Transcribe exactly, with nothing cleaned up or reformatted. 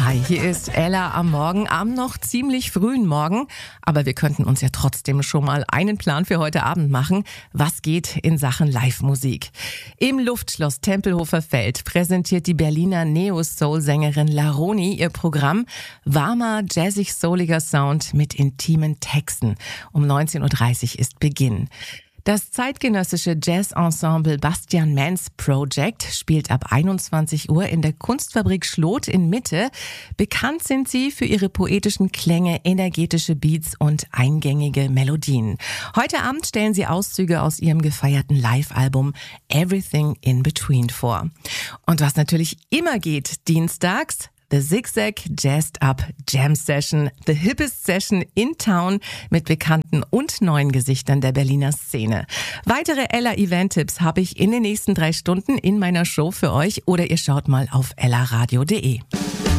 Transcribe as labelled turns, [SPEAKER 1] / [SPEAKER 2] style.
[SPEAKER 1] Hi, hier ist Ella am Morgen, am noch ziemlich frühen Morgen. Aber wir könnten uns ja trotzdem schon mal einen Plan für heute Abend machen. Was geht in Sachen Live-Musik? Im Luftschloss Tempelhofer Feld präsentiert die Berliner Neo-Soul-Sängerin Laroni ihr Programm Warmer, jazzig-souliger Sound mit intimen Texten. Um neunzehn Uhr dreißig ist Beginn. Das zeitgenössische Jazz-Ensemble Bastian Mans Project spielt ab einundzwanzig Uhr in der Kunstfabrik Schlot in Mitte. Bekannt sind sie für ihre poetischen Klänge, energetische Beats und eingängige Melodien. Heute Abend stellen sie Auszüge aus ihrem gefeierten Live-Album Everything in Between vor. Und was natürlich immer geht, dienstags: The Zigzag Jazzed Up Jam Session, the hippest session in town mit bekannten und neuen Gesichtern der Berliner Szene. Weitere Ella Event-Tipps habe ich in den nächsten drei Stunden in meiner Show für euch oder ihr schaut mal auf ella radio punkt de.